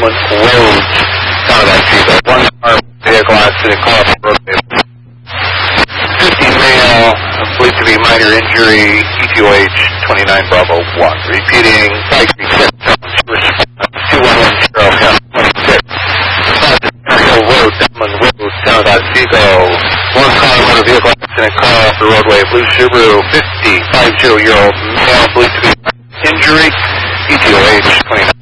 Delman Road, town of Antigua. One car vehicle accident, car off the roadway. 50 male, believed to be minor injury, ETOH 29 Bravo 1. Repeating, bike reset, 2110, 26. Hill Road, Delman Road, town of Antigua. One car motor vehicle accident, car off the roadway. Blue Subaru, 50-year-old male, believed to be injury, ETOH 29